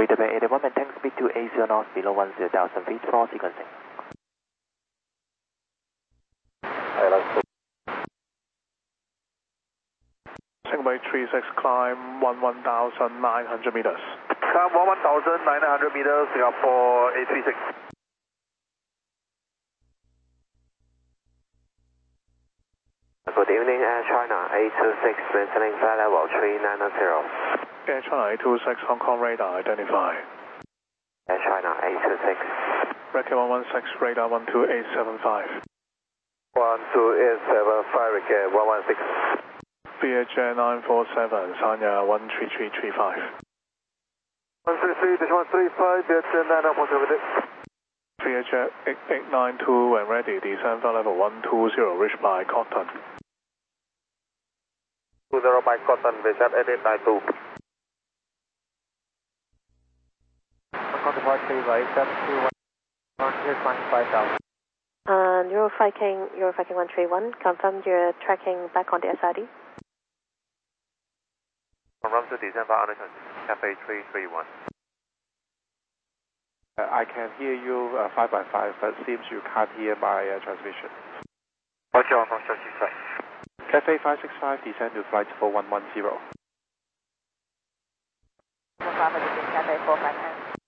Greater Bay 81, maintain speed to 80 knots below 10,000 feet for sequencing. Singapore 36, climb 11,900 meters. Climb 11,900 meters, Singapore 836. Good evening, Air China 826, maintaining flight level 390. Air China 826, Hong Kong radar identify. Air China 826. Recce 116, radar 12875. 12875, Recce 116. VHA 947, Sanya 13335. 133-135, VHA 947. VHA 8892 when ready, descend flight level 120, reach by Cotton. 20 by Cotton, VHA 8892. Contact 3 right, 721, 125,000. Eurofighting 131, confirm you're tracking back on the SID. Run to descend by under Cafe 331. I can hear you 5 by 5, but it seems you can't hear my transmission. Roger, Hong Kong 665. Cafe 565, descend to flight 4110. Cafe 459.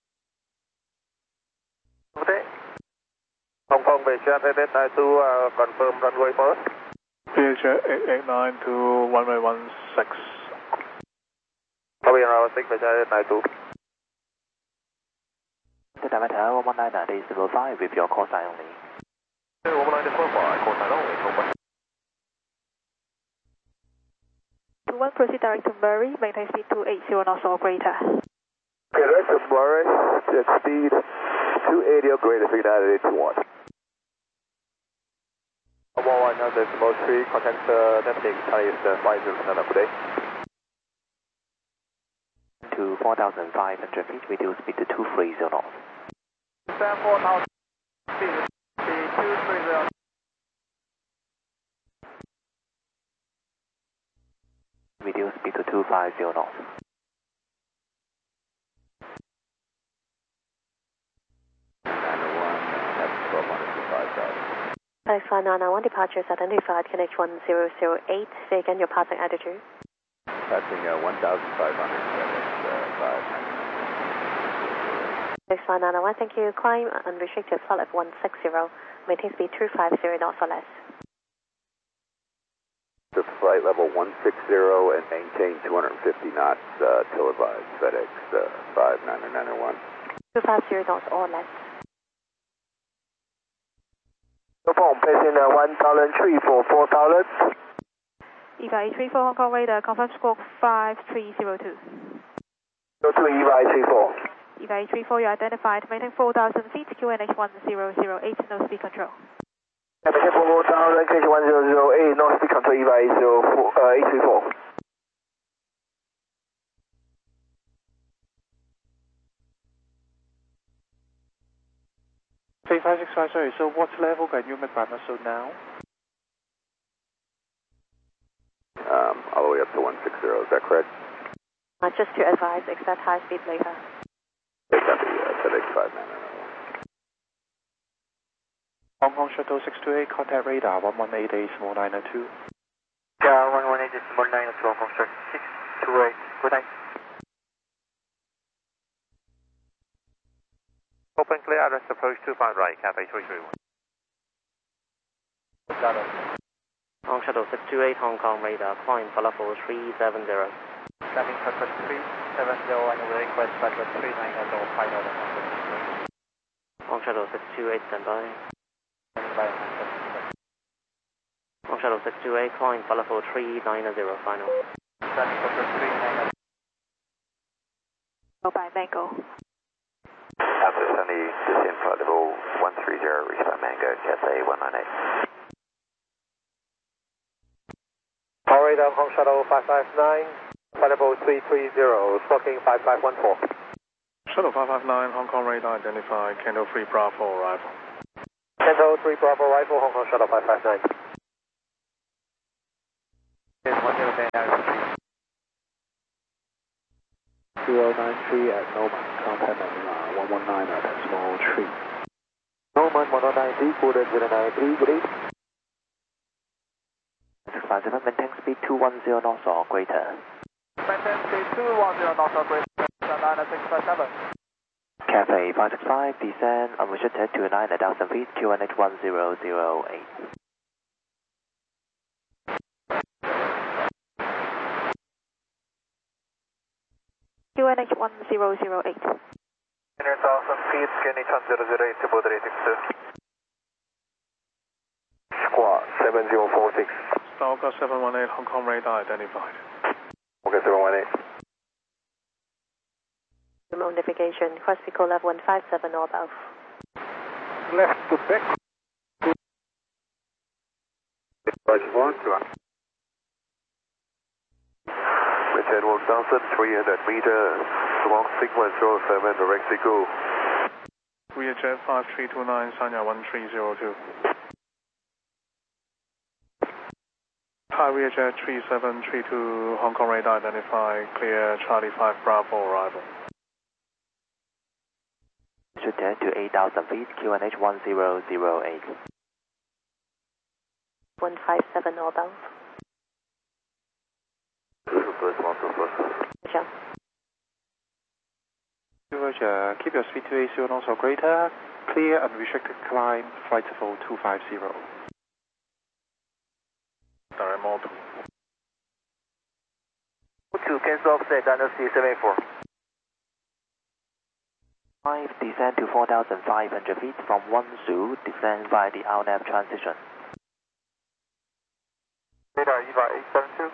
Hong Kong VHA 8892, confirm runway first. VHA 8892, runway 16. Copy, runway 6, VHA 8892. Diameter 119 decibel 5 with your call sign only. 119 call sign only. 21, proceed direct to Murray, maintain speed 280 knots or greater. Okay, direct to Murray, jet speed 280 or greater, 39821. 119 decimal 3, contact Navigate Chinese 50 good day. To 4,500 feet, reduce speed to 230 knots. 4,000 feet, speed 230. Reduce speed to 250 knots. Alex 5991, departures identified, Connect 1008, say again your passing altitude. Passing 1,500, Alex 5991, thank you, climb unrestricted flight level 160, maintain speed 250 knots or less. to flight level 160 and maintain 250 knots till advised, FedEx 59901. 250 knots or less. Phone passing 1,003 for 4,000. EVA 834 Hong Kong radar, confirm squawk 5302. Go to EVA 834. EVA 834, you identified, maintain 4,000 feet, QNH 1008, no speed control. Maintain 4,000, QNH 1008, no speed control, EVA 834. Cafe 565, sorry, so what level can you make by muscle now? All the way up to 160, is that correct? Just to advise, expect high speed later. Yes, copy, FedEx 59901. Hong Kong Shuttle 628, contact radar 118 small 902. Yeah, 118 small 902, Hong Kong Shuttle 628, good night. Open clear, address approach 25 right, Cafe 331. Got it. Hong Shuttle 628, Hong Kong radar, climb for level 370. Landing circuit 370 and request circuit 390 final. Hong Shuttle 628, stand by. By Hong Shuttle 628, climb for level 390 final. landing circuit 390. Go by Mango. After Sunny, descend flight level 130, reach by Mango, Cafe 198. Power radar Hong Shuttle 559, flight level 330, smoking 5514. Shuttle 559, Hong Kong radar identified, Kendo 3 Bravo arrival. Kendo 3 Bravo rifle, Hong Kong Shuttle 559. 093 at Noman, contact Manila 119 at decimal 3. Noman 193, quarter 093, good evening. 657, maintain speed 210 knots or greater. Maintain speed 210 knots or greater, 657. Cafe 565, descend unrestricted to 9,000 feet, QNH 1008. QNH 1008. 9,000 feet, QNH 1008 to border 862. Squawk 7046. Stalker 718, Hong Kong radar identified. Okay, 718. Remote navigation, cross vehicle level 157 or above. Left to back. Return walk Johnson, 300 meters, long sequence 07, direct go. Rearjet 5329, Sanya 1302. Hi, Rearjet 3732, Hong Kong radar identified, clear Charlie 5 Bravo arrival. Restricted to 8,000 feet, QNH 1008. 157 or above. Roger. Roger, keep your speed to 80 knots or greater. Clear unrestricted climb, flight level 250. Direct mode. 2 cancel offset, dynasty 74. 5, descend to 4,500 feet from 10, descend by the RNAV transition. Radar EVA 872.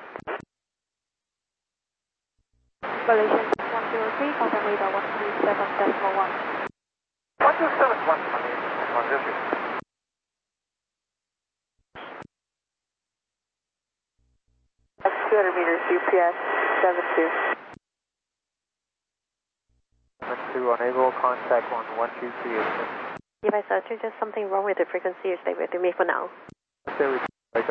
Malaysian 103, contact radar 137.1. 1271, 200 meters, UPS 72. 2 unable, contact on 123. Yes, sir, there's something wrong with the frequency. Stay with me for now. Stay with me.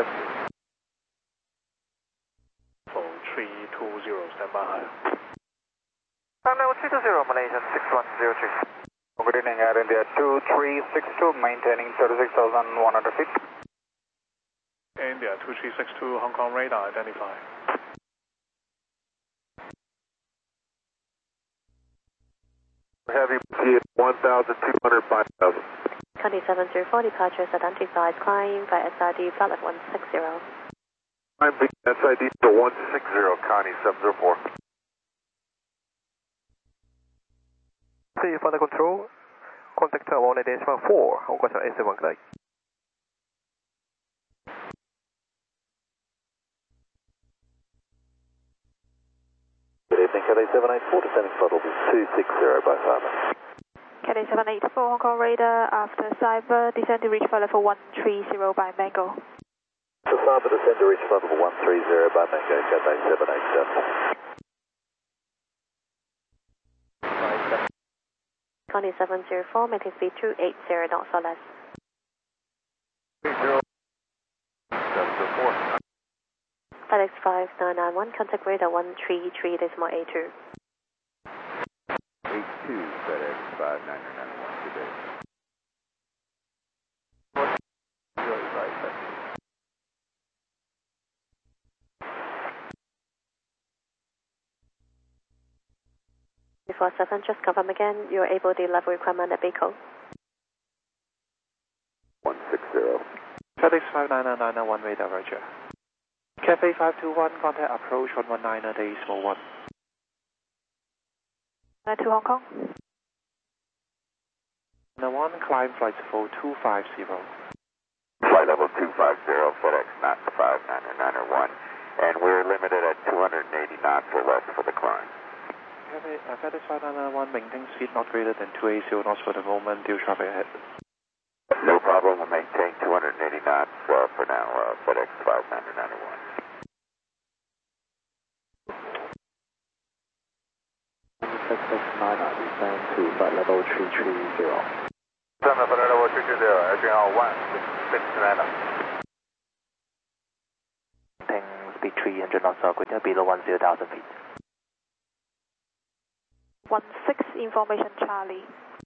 320, stand by. Level 220, Malaysian 6103. Good evening, Air India 2362, maintaining 36,100 feet. India 2362, Hong Kong radar identified. Heavy 1,200, 5,000. 2704, departures identified, climb by SID, flight level 160. I'm big SID to 160, Connie 704. See you, Final Control. Contact tower 1.4, Hong Kong A7 Glide. Good evening, KD784, descending throttle 260 by Cyber. KD784, Hong Kong radar, after Cyber, descend to reach flight level 130 by Mango. So Cyber, descend to reach flight level 130 by Mango, KD787. Connie 704, maintain speed 280 knots or less. 30, 704. FedEx 5991, contact radar 133.82. 82 FedEx 5991 today. Before 7, just confirm again, you're able to level requirement at Baco. 160. FedEx 5991 radar, roger. Cafe 521, contact approach 119 at decimal 1. To Hong Kong. Now 1, climb flight level 250. Flight level 250, FedEx 5991, and we're limited at 280 knots or less for the climb. FedEx 5991, maintain speed not greater than 280 knots for the moment, due traffic ahead. No problem, we'll maintain 280 knots for now, FedEx 5991. descend to flight level 330. Flight level 330, Adrian 169. Maintain speed 300 knots or greater below 10,000 feet. 16 information Charlie.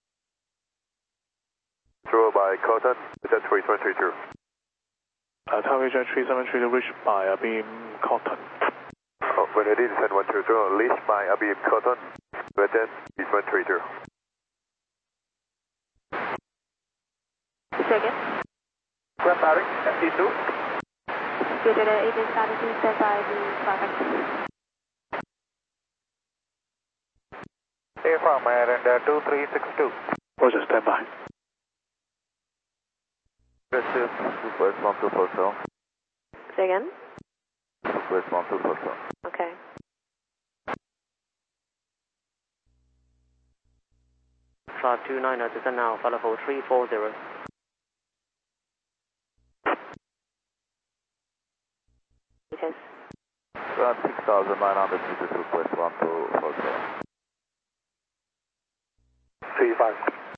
Through by Cotton, that's 3132. Tower Jet 3732 reached by Abeam Cotton. When it is descend 120, reached by Abeam Cotton, Vedet is 132. Say again. Grab Barrick, FD2. Good, 1892, stand by the traffic. Air from and 2362. Roger, stand by. West 1240. Say again? West 1240. Okay. Flight 29 descend now, follow for 340. Meters. Run 6,900 meters to West 1240. 35.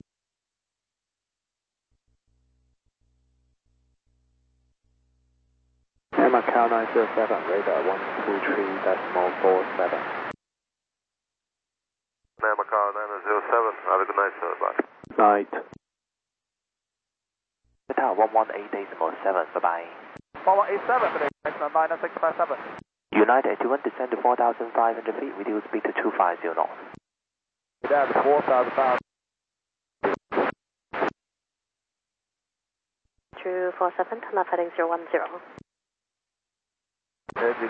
Macau 907, radar 123.47. Macau 907, have a good night, sir. Bye. Night. Tower 118.7, bye-bye. 1187, minus 657. United 81, descend to 4,500 feet, reduce speed to 250 knots. That's 4,500. True 47, left heading 010. Heading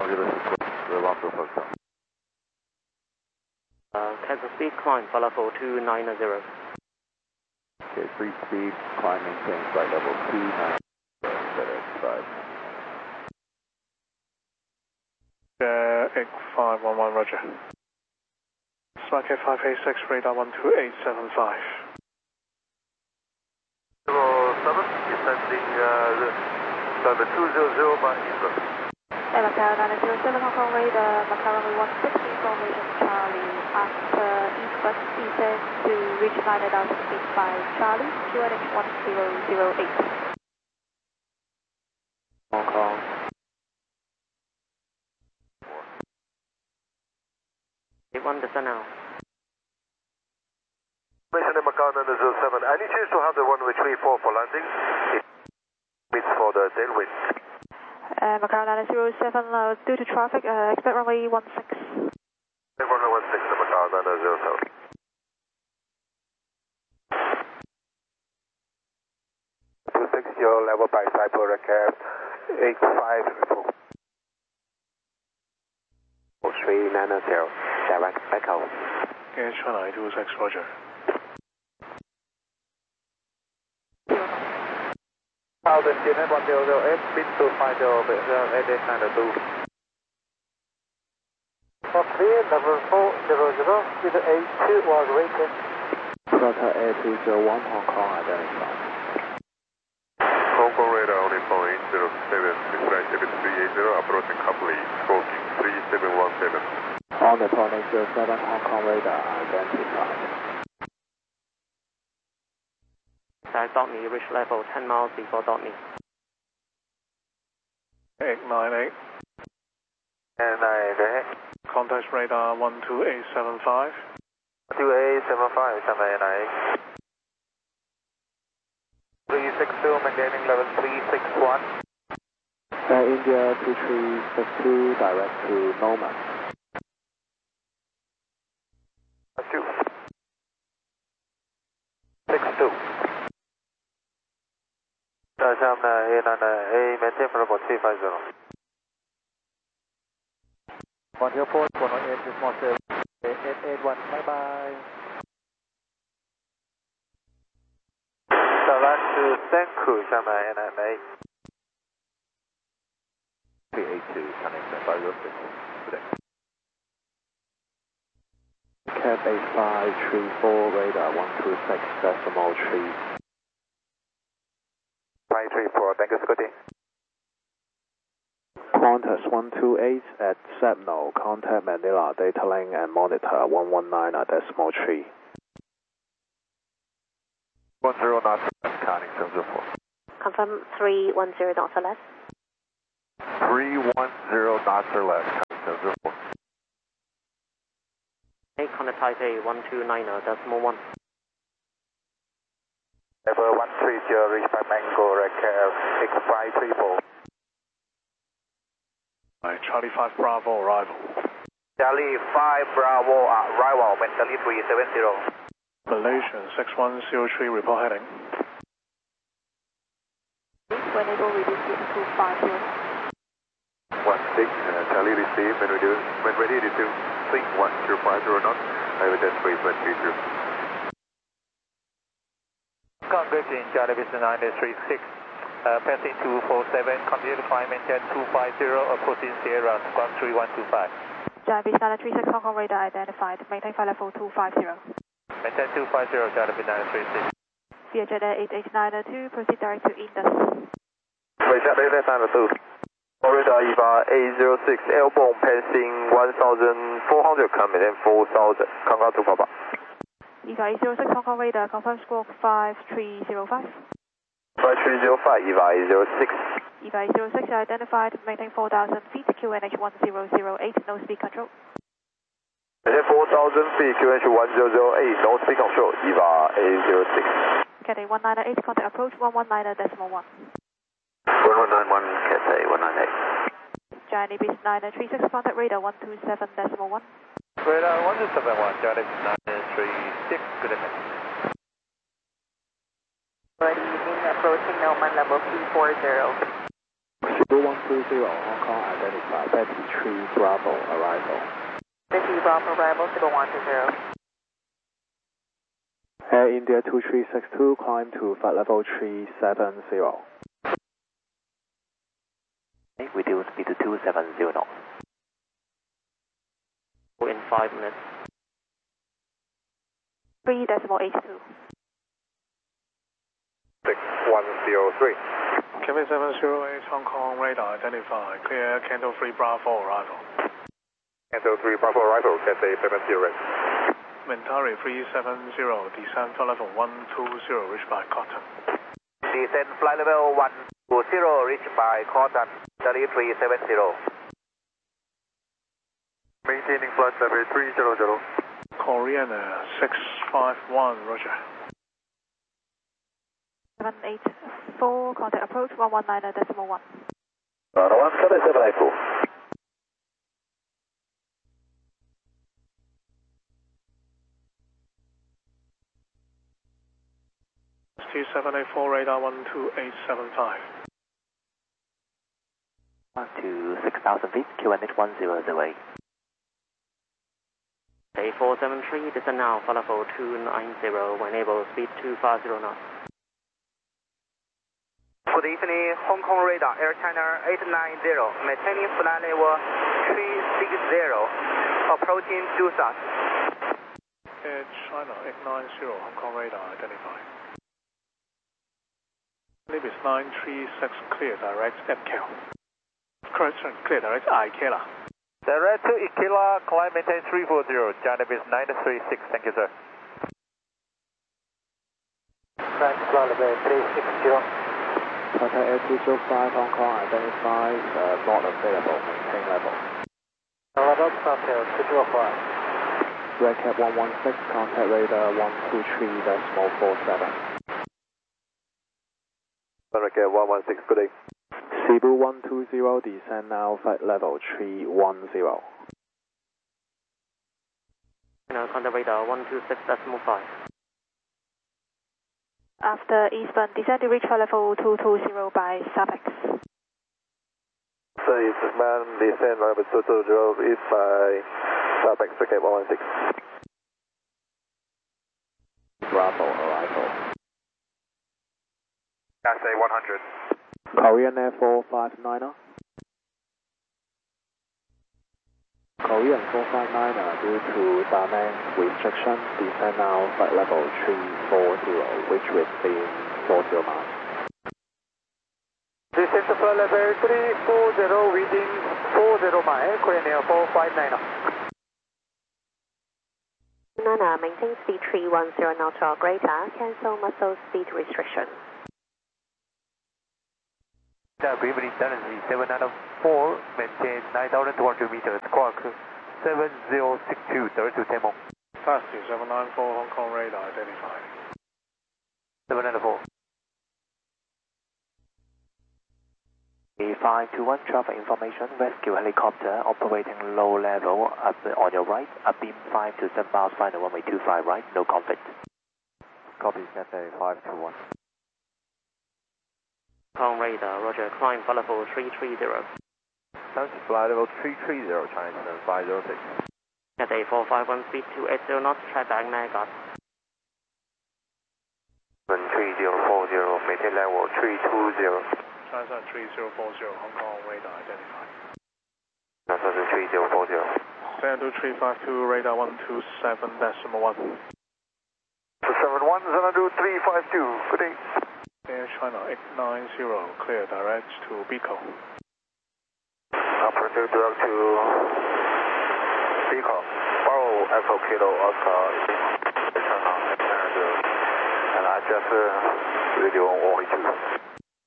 010, Cancel speed, climb, follow for 290. Okay, free speed, climb, maintain flight level 29, FedEx 5. 8511, roger. Smack 586, radar 12875. 07, descending number 200 by Eastern. Macau 907, Hong Kong radar, Macau runway 16 information Charlie. After east-west descend to reach 9,000 feet by Charlie, QNH 1008. Hong Kong. 81 descend now. Mission in Macau 907. Any chance to have the runway 34 for landing? It means for the tailwind. Macau 907, due to traffic, expect runway 16. Runway 16 in Macau 907. Your level by Cyber Recap 85. 390, direct Echo. China 226, roger. Thousand unit 100, speed to 50, 8892. For clear, level 400, speed 82 was rated. Delta Air 201, Hong Kong identified. Hong Kong radar only point 07, flight 7380, approaching coupley, smoking 3717. On the 807, Hong Kong radar identified. Dotney, reach level 10 miles before Dotney. 898. And 98. Contact radar 12875. 2875, 798. 362, maintaining level 361. Air India 2362, direct to Norman. 62. Maintain for about 350. 104, 118, small sail, 881, bye-bye. To Senku, Shanghai, 898. 382, connect 506, today. Cap 8534, radar 126.3. 534, thank you, Scotty. Qantas 128 at Sabno, contact Manila, data link and monitor 119.3. 10 knots, counting 704. Confirm 310 knots or less. 310 knots or less, counting 704. contact Taipei 129.1. Level 130, reach by Mango, Raquel, X534. Charlie 5 Bravo, arrival. Charlie 5 Bravo, arrival, mentally 370. Malaysian 6103, report heading. When able, reduce speed to 250. 16, Charlie received, when ready, resume 3150 knots, IVS 3.32. Congratulations, Charlie Business 936. Passing 247, continue to climb, maintain 250, approaching Sierra, squawk 3125. Charlie Business 936, Hong Kong radar identified, maintain flight level 250. Maintain 250, Charlie Business 936. VHF 8892, proceed direct to Indus. VHF 8892. Radar EVA A06, airborne passing 1,400, come maintain 4,000, Concord 2 Papa. EVA A06, Hong Kong radar, confirm squawk 5305. 5305, EVA A06. EVA A06 identified, maintain 4,000 feet, QNH 1008, no speed control. Maintain 4,000 feet, QNH 1008, no speed control, EVA A06. Cathay 198, contact approach 119.1. 1191, Cathay 198. Johnny Beast 936, contact radar 127.1. Radar 1271, Johnny Beast 936, good evening. Good evening, approaching Melman level P40. Cebu 130, Hong Kong identified, Betty 3 Bravo, arrival. Betty Bravo, arrival, Cebu 120. Air India 2362, climb to flight level 370. Reduce speed to 270 knots. In 5 minutes. 3.82. 6103. Cathay 708, Hong Kong radar identified, clear Canto 3 Bravo, arrival. Canto 3 Bravo, arrival, Cathay 708. Mentari 370, descend flight level 120, reached by Cotton. Descend flight level 120, reached by Cotton, Charlie 370. Maintaining flight level 300. Korean 651, roger. 784, contact approach 119.1. 17784. T784, radar 12875. To 6,000 feet, QNH 1008. A473, descend now, flight level 290, when able, speed 250 knots. Good evening, Hong Kong radar, Air China 890, maintaining flight level 360, approaching Dusat. Air China 890, Hong Kong radar identified. Libis 936, clear direct MCAL. Correct, clear direct IKELA. Direct to Ikela, climb maintain 340, Johnny Beast 936, thank you sir. Flight level 360. Contact Air 205, Hong Kong identified, not available, maintain level. Level contact 205. Red Cap 116, contact radar 123.47. Red Cap 116, good day. Cebu 120, descend now, flight level 310. Contact radar 126.5. After eastbound, descend to reach flight level 220 by SAPEX. So eastbound, descend level 220 east by SAPEX, Red Cap 116. Bravo, arrival. Cathay 100. Korean Air 459er. Korean 459er, due to Da Nang restriction, descend now flight level 340, which within 40 miles. Descend to flight level 340 within 40 miles, Korean Air 459er. Nana, maintain speed 310 knots or greater, cancel muscle speed restriction. Preliminary tendency 794, maintain 9,200 meters, squawk 7062, direct to Tammo. Taxi 794 Hong Kong radar identified. 794. 521 traffic information, rescue helicopter operating low level up on your right, upbeam 5 to 7 miles, final runway 25 right, no conflict. Copy, Cathay 521. Hong Kong radar, roger, climb flight level 330. Taxi flight level 330, Chinese 506. Cathay 451, speed 280 knots, track diagonal got. 3040, maintain level 320. Transat 3040 Hong Kong radar identified. Transat 3040. Stand to 352 radar 127.1. 271, Xanadu 352, good day. Air China 890, clear direct to Beco. Operator direct to Beco. Borrow Echo Kilo Oscar, China 890. And I just radio on 182.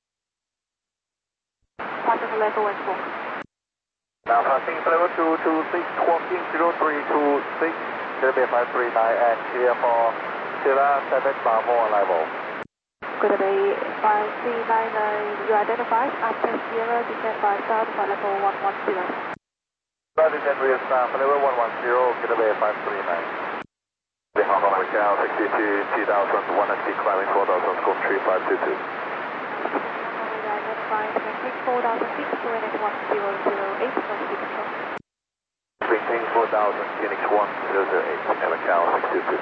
Passing level and walk. Now passing level 226, walking 0326, Delta 539 and clear for Sierra 7 Bravo level. Good day, 5399, you identified after Sierra descent by south for level 110. Right descent real staff level 110, Delta 539. The Hong Kong Macau 62, 2001 climbing 4000, scope 3522. Identified, maintain 4000 feet, QNX 1008, positive control. Maintain 4000, Phoenix 1008, Macau 622.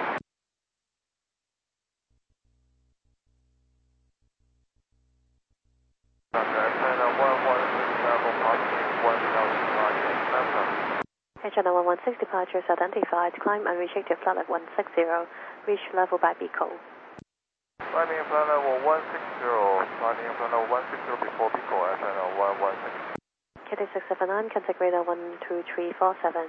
Air China 116 departures identified, climb unrestricted flight level 160, reach level by Beco. Climbing flight level 160, climbing flight level 160 before Beco, Air China 116. Cathay 679, contact radar 12347.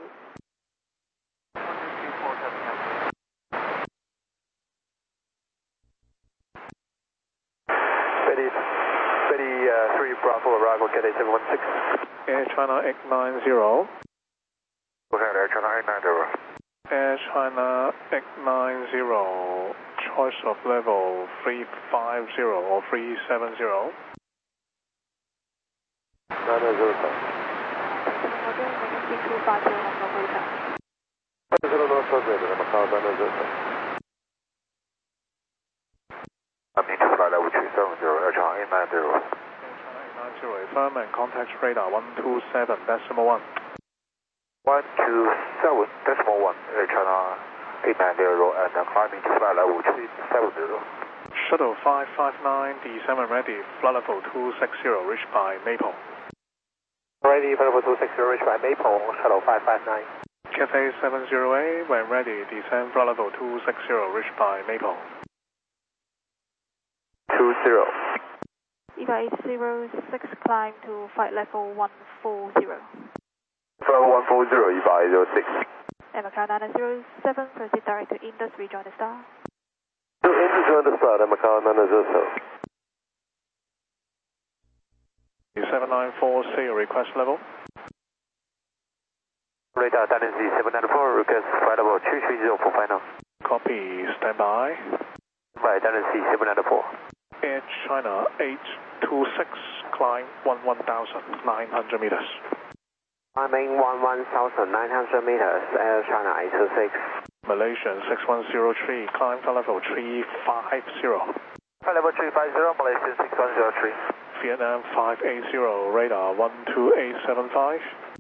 3 Bravo arrival, Cathay 716. Air China 890. Air China 890. Air China 890, choice of level 350 or 370. I'm need to fly level 370, Air China 890. Air China 890, affirm and contact radar 127.1. 127.1, Air China 890, and climbing to flight level 370. Shuttle 559, descent ready, flight level 260, reached by Maple. Ready, flight level 260, reached by Maple, Shuttle 559. Cathay 70A, when ready, descend flight level 260, reached by Maple. 20. EVA 806, climb to flight level 140. Flight 140, EVA 806. Macau 907, proceed direct to Indus, rejoin the star. Indus, join the star, Macau 907. 794, see your request level. Radar tendency 794, request flight level 330 for final. Copy, stand by. By tendency 794. Air China 826, climb 11,900 meters. Climbing 11,900 meters, Air China 826. Malaysian 6103, climb flight level 350. Flight level 350, Malaysian 6103. Vietnam 580, radar 12875.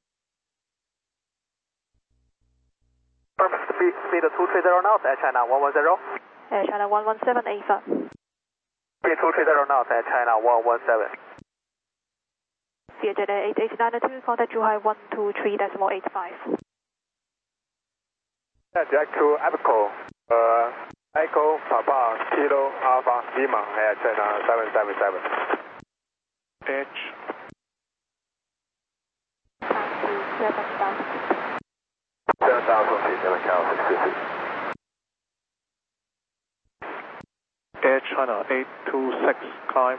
Speed 230 knots, Air China 110. Air China 11785. Speed 230 knots, Air China 117. Vietjet Air 8892, contact Zhuhai 123.85. Direct to Abaco. Echo Papa Kilo Alpha Lima, Air China 777. Edge. Time to 7,000 feet. 7,000 feet, Macau 650. Air China 826, climb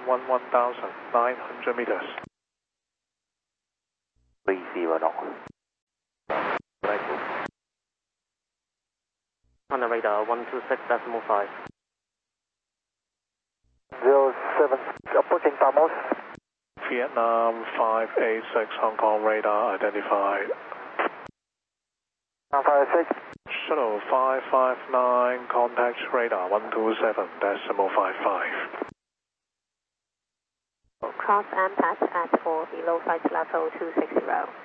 11,900 meters. 30 knots. On the radar 126.5. 07, approaching Tamos. Vietnam 586 Hong Kong radar identified. 56. Shuttle 559 contact radar 127.55. Cross MPAT at or below flight level 260.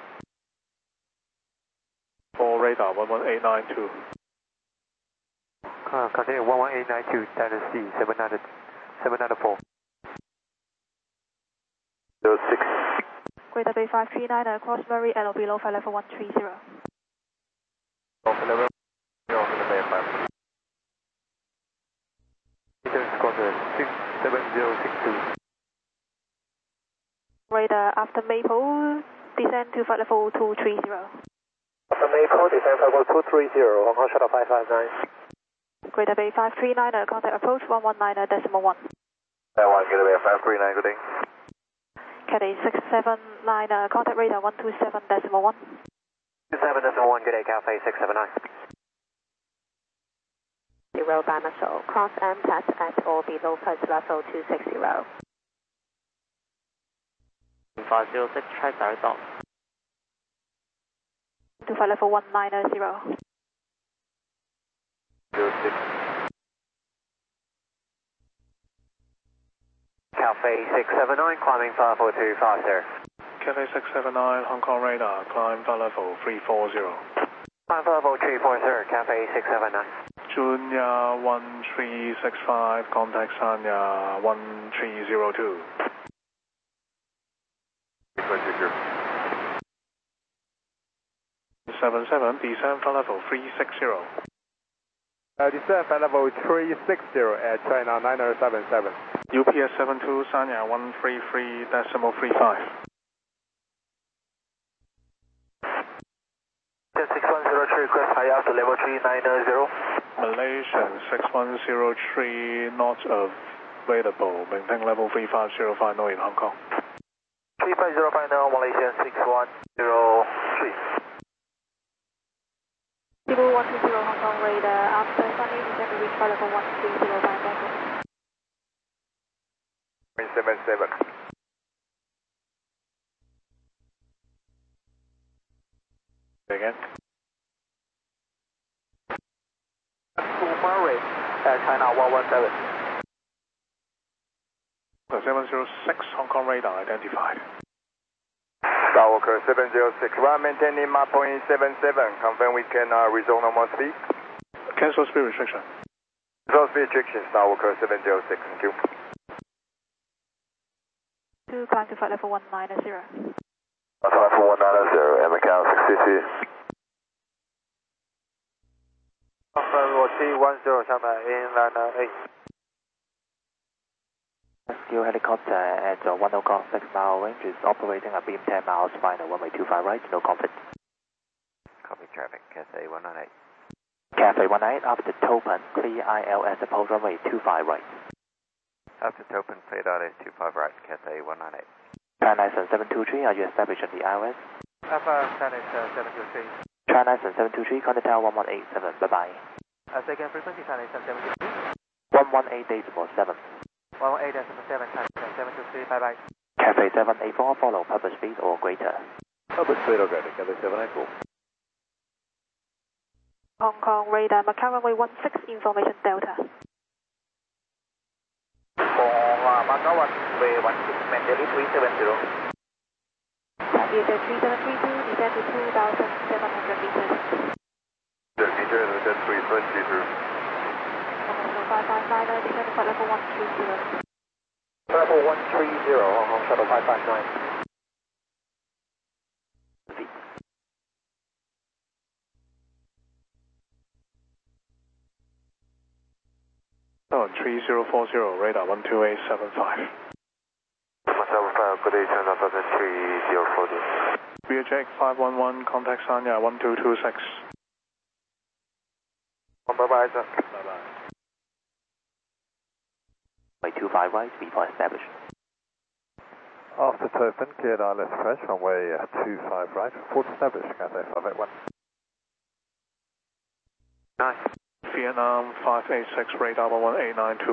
For radar 11892. Continue 11892, Delta C 794. 06. Greater Bay 539 across Murray L below flight level 130. Level 0, Squadron 67062. Radar after Maple, descend to flight level 230. After Maple, descend level 230, Hong Kong Shuttle 559. Greater Bay 539 contact approach 119.1. Taiwan, Greater Bay 539, good day. Cathay 679 contact radar 127.1. 27.1, good day, Cathay 679. 0 by missile. Cross MPAT at or below flight level 260. 506, try direct off. To flight level 190. 06. Cathay 679, climbing 54250. Cathay 679 Hong Kong radar, climb flight level 340. Climb flight level 340, Cathay 679. Junya 1365, contact Sanya 1302. 77, descend flight level 360. Descend flight level 360 at China 9077. UPS 72, Sanya 133.35. 6103, request high up to level 390. Malaysian 6103, not available. Maintain level 35050 in Hong Kong. 35050, Malaysian 6103. Kilo 120 Hong Kong radar after Sunny descend to reach flight level 130 by Bangkok. 77. Again. To Murray at China 117. 706 Hong Kong radar identified. Skywalker 706, run maintaining Mach point 77. Confirm we can resume normal speed. Cancel speed restriction. Resume speed restriction, Skywalker 706, thank you. To climb to flight level 190. Flight level 190, and Macau 6CC. Confirm Roger 10, Shanghai inline 8. Rescue helicopter at 1 o'clock 6 mile range is operating a beam 10 miles, final runway 25 right, no conflict. Copy traffic, Cathay 198. Cathay 18 after Topan, clear ILS approach runway 25 right. After Topan, cleared ILS 25 right, Cathay 198. China 723, are you established on the ILS? Alpha China 723. China 723, contact tower 1187, bye bye. Second frequency China 723. 118.7. 118.7, China 723, bye bye. Cathay 784, follow public speed or greater. Public speed or greater, Cathay 784. Hong Kong radar Macau runway 16, information Delta. For Macau runway 16, maintain 370. Vietjet 3732, descend to 2,700 meters. Meter, Vietjet 322. 559, descend to flight level 130. Level 130, Hong Kong Shuttle 559. Oh, 3040, radar 12875. 175, good day, China 3040. Vietjet 511, contact Sanya 1226. Bye-bye, sir. Bye-bye. Runway 25 right, viewpoint established. After Topan, cleared ILS approach, runway 25 right, report established, Cathay 581. Nice. Vietnam 586, radar 11892.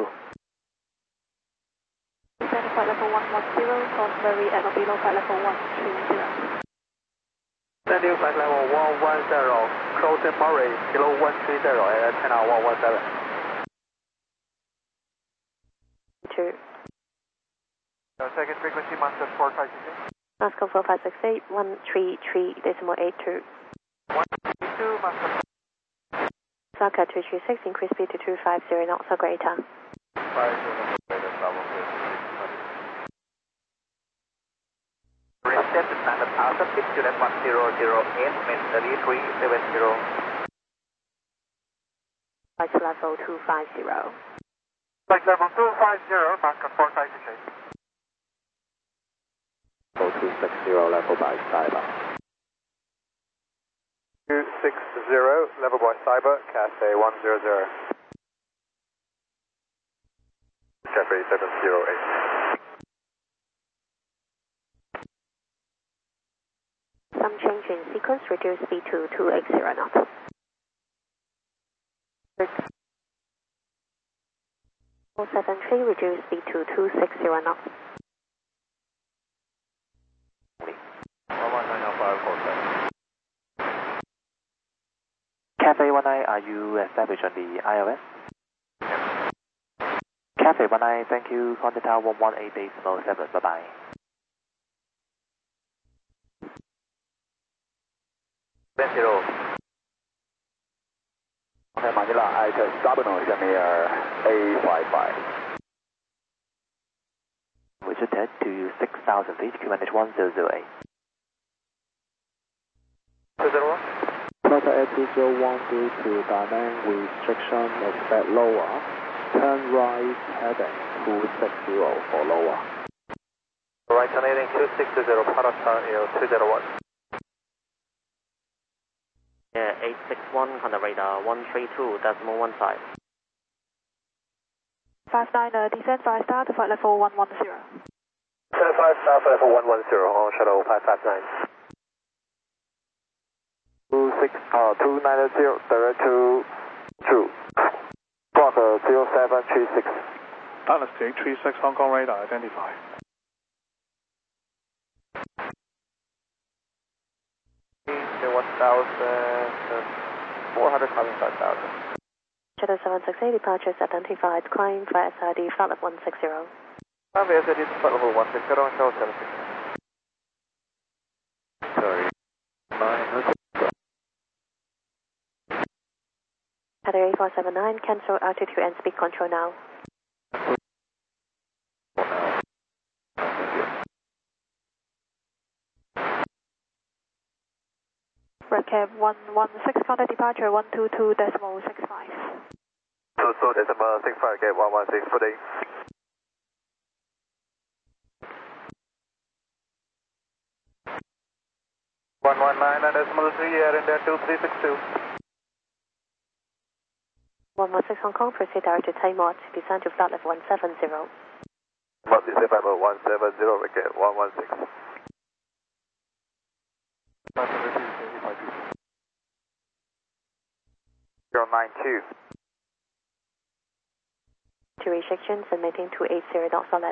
Descend flight level 110, Salisbury at or below flight level 130. Descend flight level 110, close Murray, below 130 at channel 117. 2. Second frequency, master 4568. Moscow 4568, 133.82. 132, master. Osaka 236, increase speed to 250 knots or greater. 50, Reset standard altitude, Juliet 1008, min 3370. Flight level 250. Flight level 250, Moscow 4568. 260 level by cyber. 260, level by cyber, Cathay 100. Cathay 708. Some change in sequence, reduce speed to 280 knots. 473, reduce speed to 260 knots. 119.547. Cathay 19, are you established on the ILS? Cathay 19, thank you. Contact tower 118.7. Bye-bye. Zero. Okay, Manila, I just Sabino, Shamir A55. We should head to 6,000 feet, QNH 1008. 201. Delta Air 201 due to dynamic restriction, expect lower. Turn right, heading 260 for lower. Right on heading 260, Parata Air 201. Yeah, 861, contact radar 132.15. 59, descend 5 star to flight level 110. Descend 5 star, flight level 110, on shuttle 559. 290, direct to 2. Block 0736. Dynasty 836, Hong Kong radar, identify. To 1,400, climbing 5,000. Shuttle 768, departures identified, climb via SID, flight level 160. Via SID, flight level 160, on shuttle 768. Sorry. Cathay 8479, cancel altitude and speed control now. Red Cab 116, contact departure 122.65. 22.65, get 116 footing. 119.3, air India 2362. 116 Hong Kong, proceed direct to Taimot, descend to flight level 170. Descend flight level 170, get 116. 092. To restrictions and maintain 280 knots or less.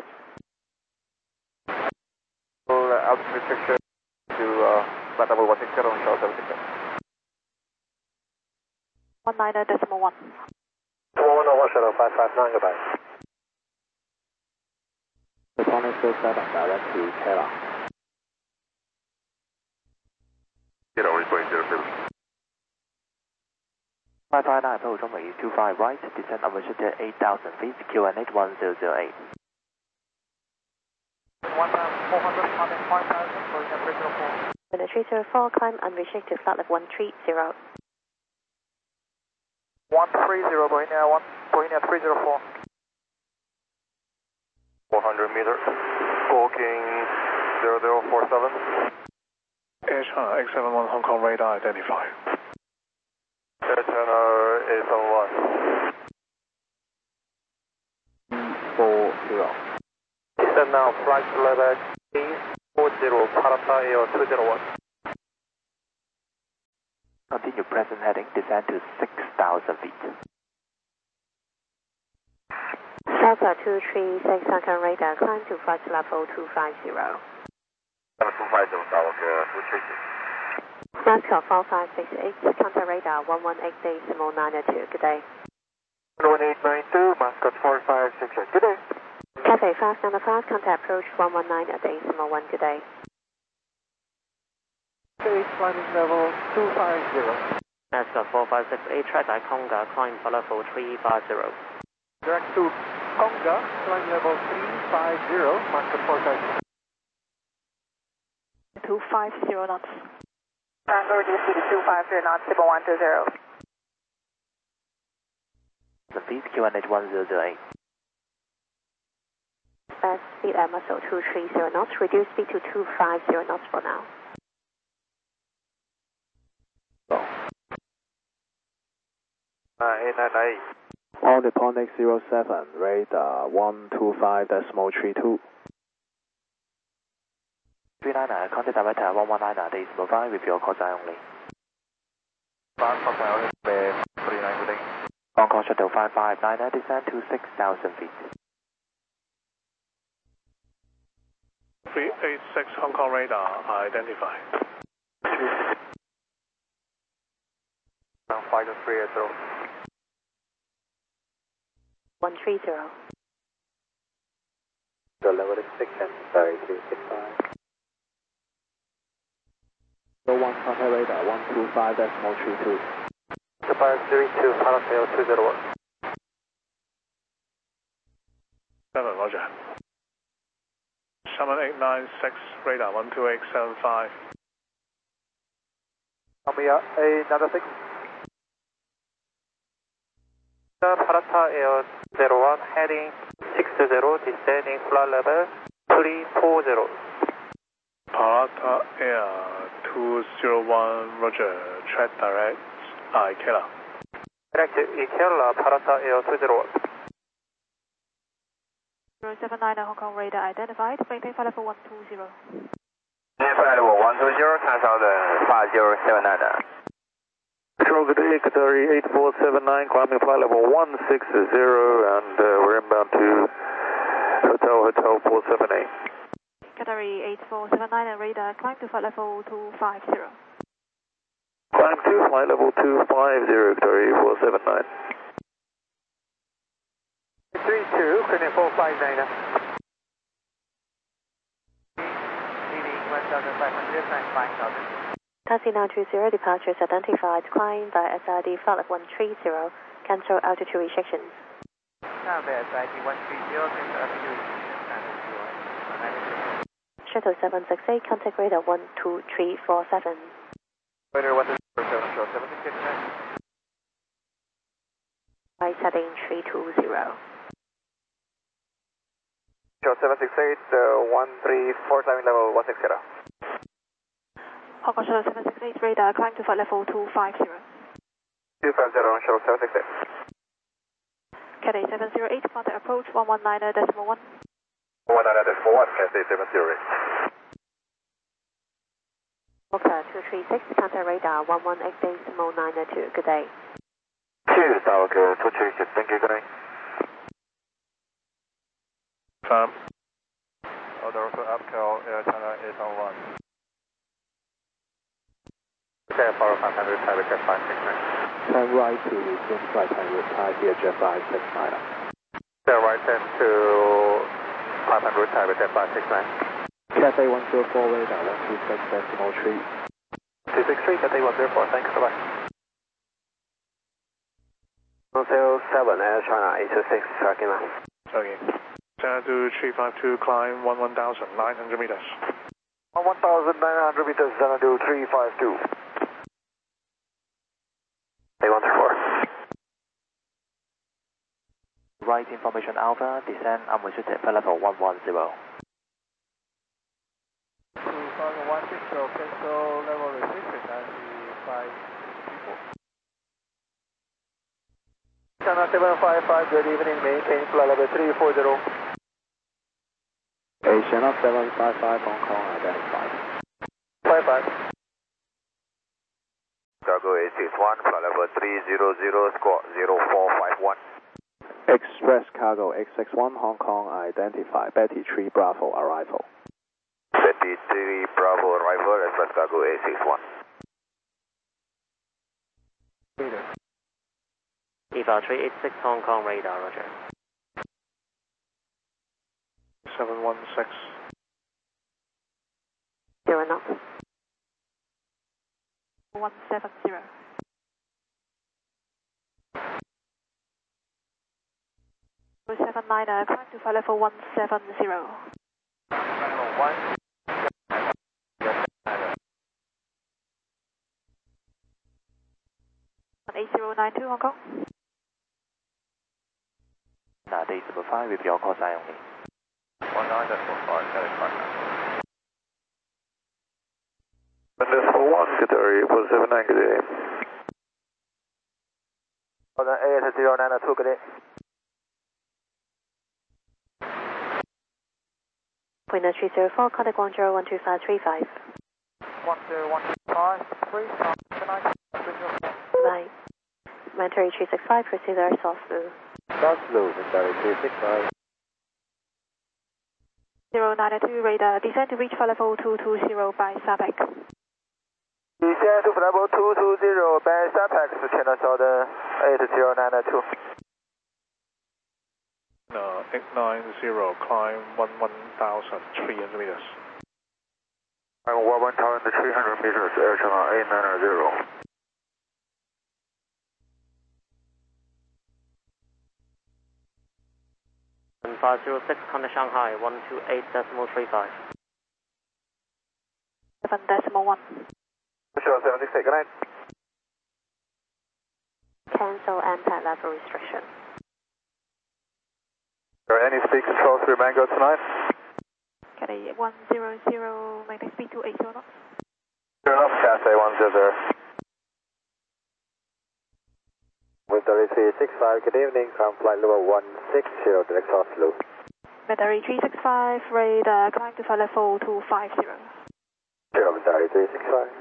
Altitude restriction to flight level 160 on shuttle 768. 19.1. 111 shuttle 559, goodbye. Tonic 27, direct to Kela. Get on replay, get a field. 559, approach runway 25 right, descend altitude 8,000 feet, QNH 1008. 1,400, climbing 5,000, going at 304. When the 304, climb unrestricted flight level 130. 130, going at 304. 400 meters. Squawking 0047. Air China 871, Hong Kong radar, identify. Air China 871. 40. Descend now, flight level 340, Parata Air 201. Continue present heading, descend to 6,000 feet. Delta 236 Hong Kong radar, climb to flight level 250. Level 250, Tower 236. Mascot 4568, contact radar 118.902, good day. 1892, Mascot 4568, good day. Cathay 595, contact approach 119.1, good day. Stage climbing level 250. Mascot 4568, track Conga, climb for level 350. Direct to Conga, climb level 350, Mascot 450. 250 knots. Tango reduced to 250 knots, 120. Please QNH 1008. Fast speed at muscle 230 knots, reduce speed to 250 knots for now. On the Ponic 07, radar 125.32. 39er, contact director 119.5 with your call sign only. Hong Kong Shuttle 559er, descend to 6,000 feet. 386 Hong Kong radar identified. 5380. 130. The level is 6 and 3365. So 1 contact radar 125.32. Japan 32, Pilot Tail 201. 7, roger. 7896 radar 12875. Mamiya, another 6. Parata Air 01, heading 620, descending flight level 340. Parata Air 201, roger. Track direct Ikela. Direct to Ikela, Parata Air 201. 079 Hong Kong radar identified, maintain flight level 120. Flight level 120, cancel the 5079. Control good day, Qatari 8479, climbing flight level 160, and we're inbound to Hotel 478. Qatari 8479 and radar, climb to flight level 250. Climb to flight level 250, Qatari 8479. 32, Credit 459. Leaving 1,500, 9,000. Taxi 920, departures identified, climb by SID flight level 130, cancel altitude restrictions. SID 130, cancel altitude restrictions. Shuttle 768, contact radar 12347. Radar 127, 769. Right heading 320. Shuttle 768, 1347, level 160. Hong Kong Shuttle 768 radar, climb to flight level 250. 250 on Shuttle 768. Cathay 708, contact approach 119.1. 119.1, Cathay 708. Delta 236, contact radar 118.902, good day. 2, Tower 236, thank you, good night. Firm. Order for Upcal, Air China 801. Okay, Power 500, Taipei Jet 569. Turn right to resume flight time with Taipei Jet 569. Turn right 10 to 500, Taipei Jet 569. Cathay 104 radar 126.3. 263, Cathay 104, thanks, bye-bye. 107, Air China 826, tracking now. Okay. Xanadu 352, climb 1,900 meters. 1,900 meters, Xanadu 352. A134. Right information Alpha, descend unrestricted flight level 110. 2016, cancel level restriction, 95 people. China 755, good evening, maintain flight level 340. Asiana 755 Hong Kong identified. 55. Cargo A61, flight level 300, squawk 0451. Express Cargo X61 Hong Kong, identify Betty 3 Bravo arrival. Betty 3 Bravo arrival, Express Cargo A61. EVA 386 Hong Kong radar, roger. 716. 0 knots. 170. Seven niner, climb to flight level 170. On 8092 Hong Kong. 805 with your call sign only. 19.5, Decibel 1, Qatar 879, good day. 8092, good day. Winner 304, contact 1012535. 10125, Right. Mandatory 365, proceed there, South Blue. South Blue, Mandatory 365. 092 radar, descend to reach flight level 220 by SAPEC. Descend to flight level 220 by SAPEC, China Southern 8092. 890, climb 11,300 meters. I'm 1,300 meters, Air China 890. 506, contact Shanghai 128.35. 7.1. Sure, 76, good night. Cancel NPAD level restriction. Any speed control through Mango tonight? Cathay 100, magnetic speed 280 knots. Sure enough, Cathay 100. With the 365, good evening, from flight level 160, direct South Blue. Battery 365, radar, climb to flight level 250. Sure, Battery 365.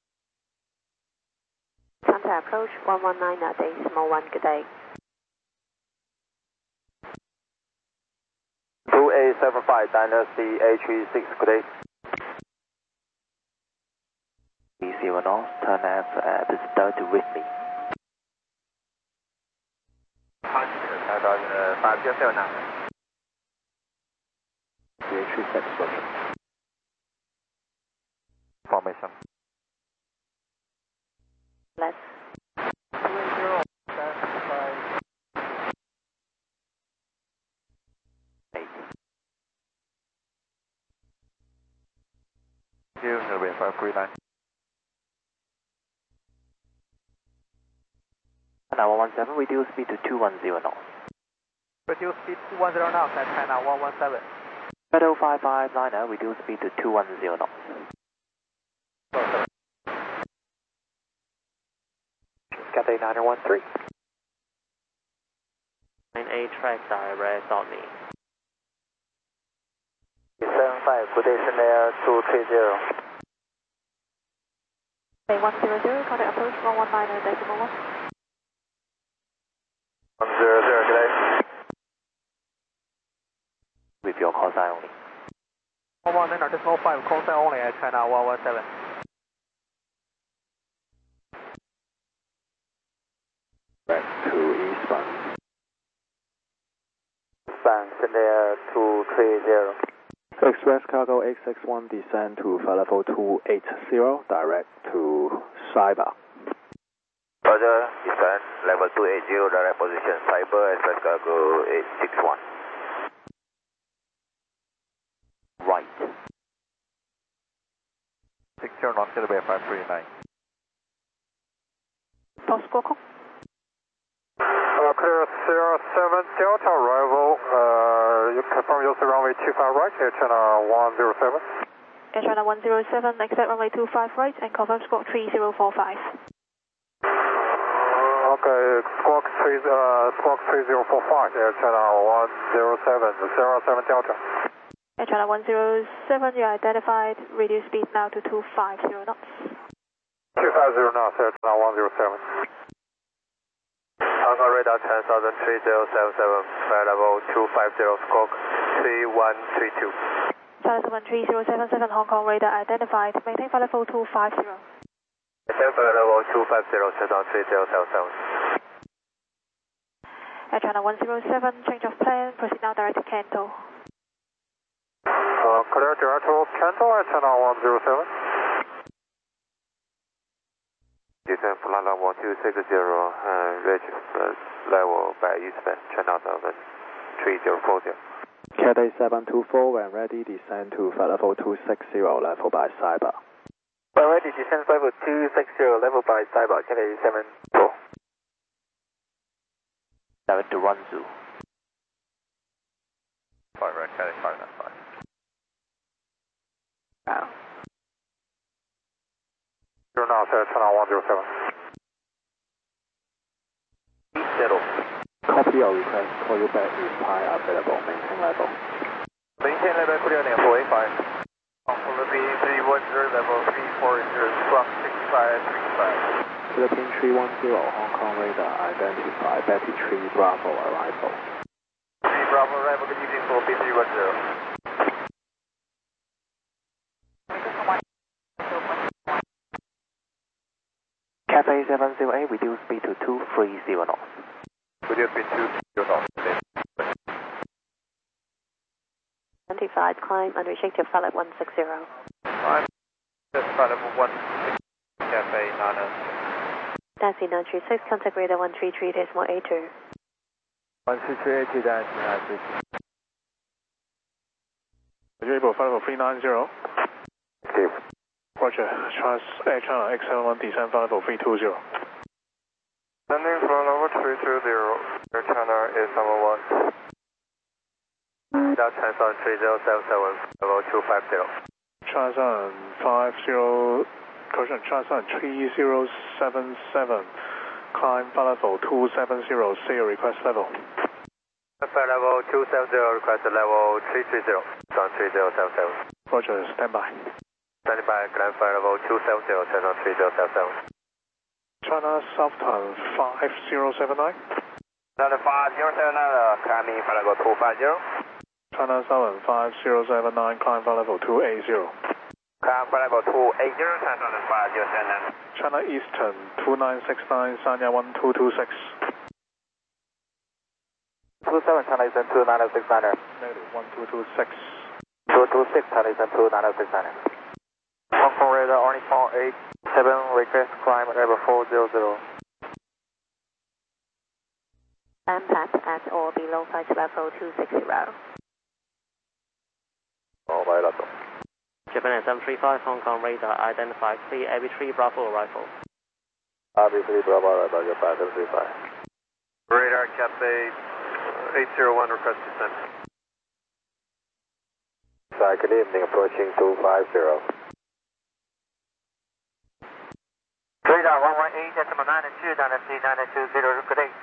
Contact approach 119.1, good day. 2875, Dynasty A36, good day. 30 knots, turn left at the start to Whitney. 579. Formation. Less. 280, Here, runway 539. Now 117, reduce speed to 210 knots. reduce speed 210 knots at China 117. Meadow 559, reduce speed to 210 knots. Cathay 913. 9A track direct on me. 75, good day, Chanel 230. Bay 100, contact approach 119.1. 100, good day. With your call sign only. 119.5, call sign only at China 117. Back to eastbound. Eastbound, Chanel 230. Express Cargo X61, descend to flight level 280, direct to Cyber. Roger, descend, level 280, direct position, Cyber, Express Cargo 861. Right. 60 knots, Delaware 539. Post Qualcomm. Clear Sierra 7 Delta arrival. You confirm you're runway 25 right, Air China 107. Air China 107, exit runway 25 right and confirm squawk 3045. Okay, squawk 3045, Air China 107, Sierra 7 Delta. Air China 107, you are identified, reduce speed now to 250 knots. 250 knots, Air China 107. Kong radar 10,03077, flight level 250, squawk 3132. 10,03077 Hong Kong radar identified. Maintain flight level 250. Maintain flight level 250, 10,03077. Air China 107, change of plan, proceed now direct to Kanto. Clear direct to Kanto, Air China 107. Descend flight level 260, reach level by eastbound, China 3040. Cathay 724, when ready, descend to flight level 260, level by Cyber. When ready, descend level 260, level by Cyber, Cathay 74. 7 to 1 Zoo. 5 right, Cathay 595. You're now set, China 107. Settle. Copy your request, call you back, reply available, maintain level. Maintain level clear now, 485. Philippine 310, level 340, squawk 6535. Philippine 310, Hong Kong radar identified, Betty 3 Bravo arrival. 3 Bravo arrival, good evening, Philippine 310. Cathay 708, reduce speed to 230 knots. Reduce speed to 230 knots. Identified, climb unrestricted flight level 160. I'm just flight level 160, Cathay 906. Taxi 936, contact radar 133, decimal 82. 133, Taxi 936. Able flight level 390. Steve. Roger, Air China X71, descend flight level 320. Landing flight level 320, Air China A701. Now China 3077, level 250. China 50, correction, China 3077, climb flight level 270, say your request level. Flight level 270, request level 330, China 3077. Roger, stand by. Standing by, climb flight level 270, China 3077. China Southern 5079. China 5079, climbing flight level 250. China Southern 5079, climb flight level 280. Climb flight level 280, China 5079. China Eastern 2969, Sanya 1226. 27, China Eastern 29069. Negative 1226. 226, China Eastern 29069. Hong Kong radar only 487, request climb level 400. Impact at or below flight level 260. Oh, right up. Japan 735, Hong Kong radar identified, clear AB3 Bravo arrival. AB3 Bravo arrival, Japan 735. Radar Cathay 801, request descent. Sorry, good evening, approaching 250. Radar 118, decimal 92, 93, 920, good day.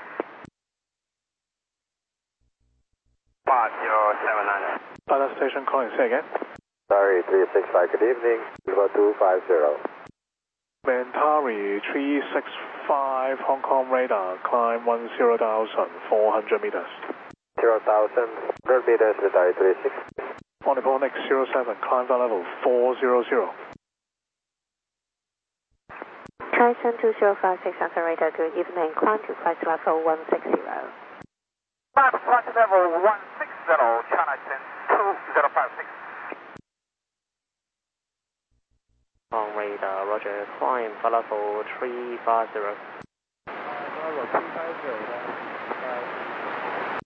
5079. Data station calling, say again. Sorry, 365, good evening, level 250. Mentari 365, Hong Kong radar, climb 10,400 meters. 0,100 meters, radar 36. On X07, climb flight level 400. Triton 2056, accelerator, good evening, climb to flight level 160. Flight level 160, China Eastern 2056. On radar, roger, climb flight level 350. Level 350,